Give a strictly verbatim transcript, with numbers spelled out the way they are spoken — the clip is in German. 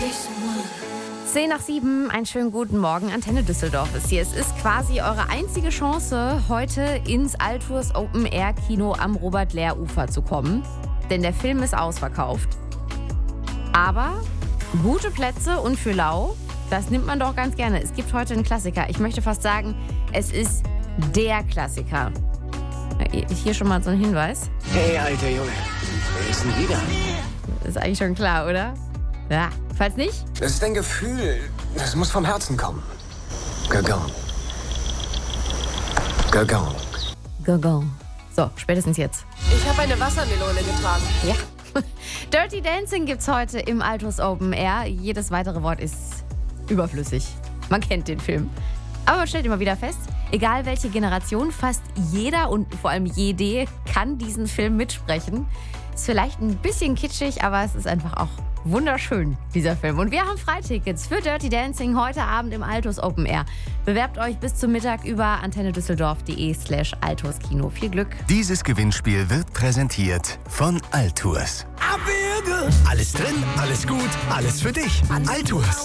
zehn nach sieben, einen schönen guten Morgen. Antenne Düsseldorf ist hier. Es ist quasi eure einzige Chance, heute ins Altours Open Air Kino am Robert-Lehr-Ufer zu kommen. Denn der Film ist ausverkauft. Aber gute Plätze und für lau, das nimmt man doch ganz gerne. Es gibt heute einen Klassiker. Ich möchte fast sagen, es ist der Klassiker. Hier schon mal so ein Hinweis. Hey, alter Junge, wer ist denn wieder? Ist eigentlich schon klar, oder? Ja, falls nicht? Das ist ein Gefühl, das muss vom Herzen kommen. Gagong. Gagong. Gagong. So, spätestens jetzt. Ich habe eine Wassermelone getragen. Ja. Dirty Dancing gibt's heute im Altours Open Air. Jedes weitere Wort ist überflüssig. Man kennt den Film. Aber man stellt immer wieder fest, egal welche Generation, fast jeder und vor allem jede kann diesen Film mitsprechen. Ist vielleicht ein bisschen kitschig, aber es ist einfach auch wunderschön, dieser Film. Und wir haben Freitickets für Dirty Dancing heute Abend im Altours Open Air. Bewerbt euch bis zum Mittag über antennedüsseldorf.de slash Altours-Kino. Viel Glück. Dieses Gewinnspiel wird präsentiert von Altours. Alles drin, alles gut, alles für dich. Altours.